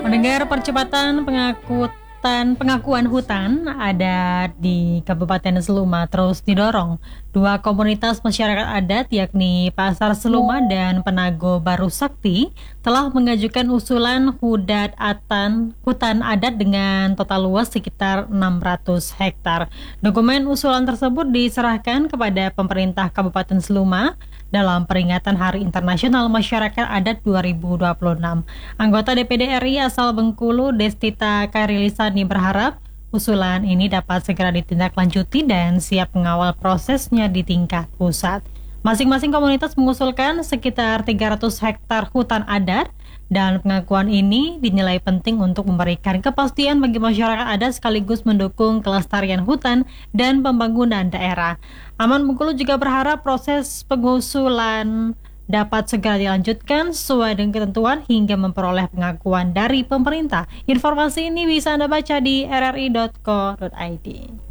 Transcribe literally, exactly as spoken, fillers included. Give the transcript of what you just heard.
Pendengar, percepatan pengakutan pengakuan hutan adat di Kabupaten Seluma terus didorong. Dua komunitas masyarakat adat yakni Pasar Seluma dan Penago Baru Sakti telah mengajukan usulan hudat atan hutan adat dengan total luas sekitar enam ratus hektar. Dokumen usulan tersebut diserahkan kepada pemerintah Kabupaten Seluma dalam peringatan Hari Internasional Masyarakat Adat dua ribu dua puluh enam. Anggota D P D R I asal Bengkulu, Destita Karilisani berharap usulan ini dapat segera ditindaklanjuti dan siap mengawal prosesnya di tingkat pusat. Masing-masing komunitas mengusulkan sekitar tiga ratus hektar hutan adat dan pengakuan ini dinilai penting untuk memberikan kepastian bagi masyarakat adat sekaligus mendukung kelestarian hutan dan pembangunan daerah. Aman Bengkulu juga berharap proses pengusulan dapat segera dilanjutkan sesuai dengan ketentuan hingga memperoleh pengakuan dari pemerintah. Informasi ini bisa Anda baca di r r i dot co dot i d.